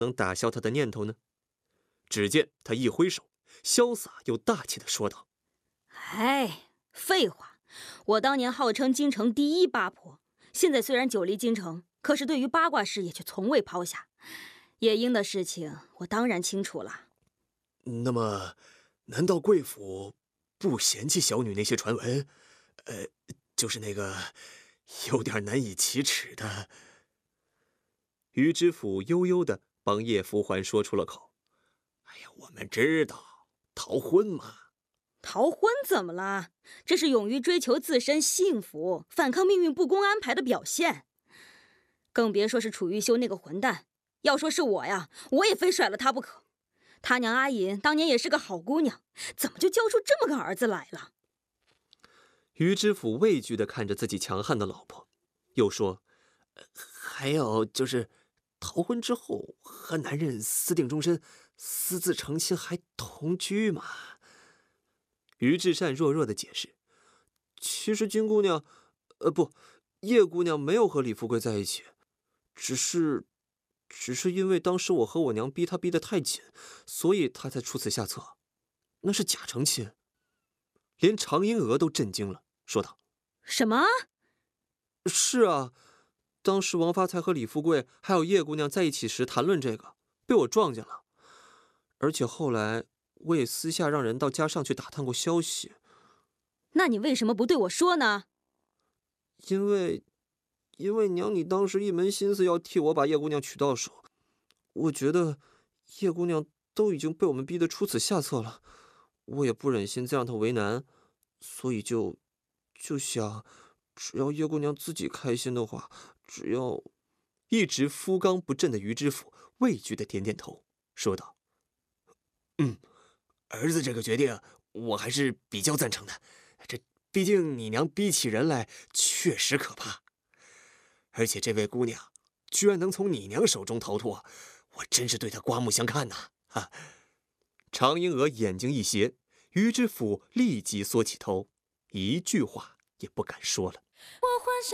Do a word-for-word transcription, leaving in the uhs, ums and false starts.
能打消他的念头呢？只见他一挥手，潇洒又大气地说道：“ 哎，废话！我当年号称京城第一八婆，现在虽然久离京城，可是对于八卦事业却从未抛下。夜莺的事情，我当然清楚了。 那么，难道贵府不嫌弃小女那些传闻？呃，就是那个有点难以启齿的。”于知府悠悠地帮叶福环说出了口：“哎呀，我们知道，逃婚嘛。” 逃婚怎么了？这是勇于追求自身幸福、反抗命运不公安排的表现。更别说是楚玉修那个混蛋。要说是我呀，我也非甩了他不可。他娘阿隐当年也是个好姑娘，怎么就教出这么个儿子来了？ 于知府畏惧地看着自己强悍的老婆，又说：“呃、还有就是，逃婚之后和男人私定终身，私自成亲还同居嘛。”于至善弱弱的解释：“其实金姑娘，呃不，叶姑娘没有和李富贵在一起，只是，只是因为当时我和我娘逼她逼得太紧，所以她才出此下策。那是假成亲。”连常英娥都震惊了，说道：“ 什么？ 是啊，当时王发财和李富贵还有叶姑娘在一起时谈论这个，被我撞见了。而且后来我也私下让人到家上去打探过消息。” 那你为什么不对我说呢？ 因为，因为娘你当时一门心思要替我把叶姑娘娶到手，我觉得叶姑娘都已经被我们逼得出此下策了，我也不忍心再让她为难，所以就，就想，只要叶姑娘自己开心的话，只要……一直夫刚不振的于知府畏惧的点点头，说道：“嗯，儿子这个决定，我还是比较赞成的。这毕竟你娘逼起人来确实可怕，而且这位姑娘居然能从你娘手中逃脱，我真是对她刮目相看呐！”啊！常英娥眼睛一斜，于知府立即缩起头，一句话也不敢说了。